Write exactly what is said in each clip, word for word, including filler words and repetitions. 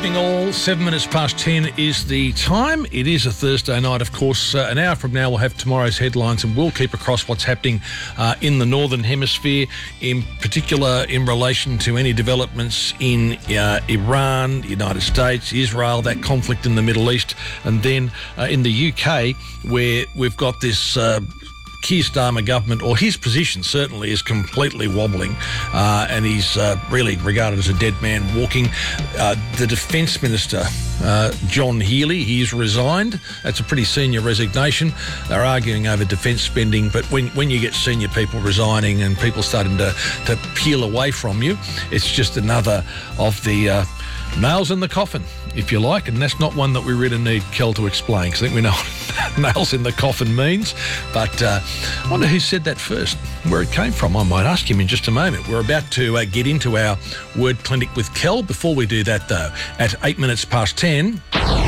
All seven minutes past ten is the time. It is a Thursday night, of course. Uh, an hour from now, we'll have tomorrow's headlines, and we'll keep across what's happening uh, in the Northern Hemisphere, in particular in relation to any developments in uh, Iran, the United States, Israel, that conflict in the Middle East, and then uh, in the U K, where we've got this Uh, Keir Starmer government, or his position certainly, is completely wobbling, uh, and he's uh, really regarded as a dead man walking. Uh, the Defence Minister, uh, John Healey, he's resigned. That's a pretty senior resignation. They're arguing over defence spending, but when, when you get senior people resigning and people starting to, to peel away from you, it's just another of the uh, nails in the coffin, if you like, and that's not one that we really need Kel to explain, because I think we know what nails in the coffin means. But uh, I wonder who said that first, where it came from. I might ask him in just a moment. We're about to uh, get into our word clinic with Kel. Before we do that, though, at eight minutes past ten...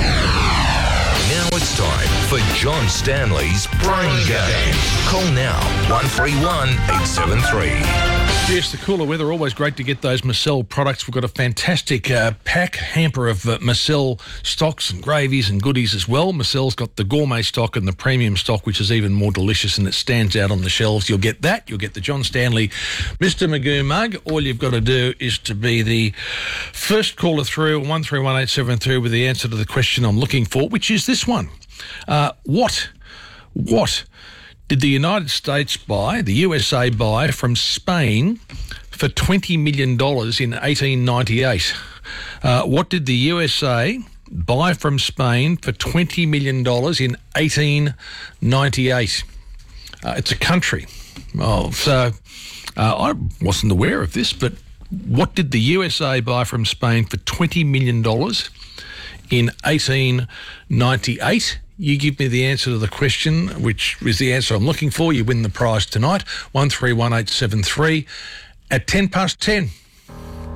Now it's time for John Stanley's Brain Game. Call now, one three one, eight seven three. Yes, the cooler weather, always great to get those Marcel products. We've got a fantastic uh, pack hamper of uh, Marcel stocks and gravies and goodies as well. Marcel's got the gourmet stock and the premium stock, which is even more delicious, and it stands out on the shelves. You'll get that. You'll get the John Stanley Mister Magoo mug. All you've got to do is to be the first caller through, one three one eight seven three, with the answer to the question I'm looking for, which is this one. Uh, what, what... did the United States buy, the U S A buy, from Spain for twenty million dollars in eighteen ninety-eight? Uh, what did the U S A buy from Spain for twenty million dollars in eighteen ninety-eight? Uh, it's a country. Oh, so uh, I wasn't aware of this, but what did the U S A buy from Spain for twenty million dollars in eighteen ninety-eight? You give me the answer to the question, which is the answer I'm looking for. You win the prize tonight. one three one eight seven three at ten past ten.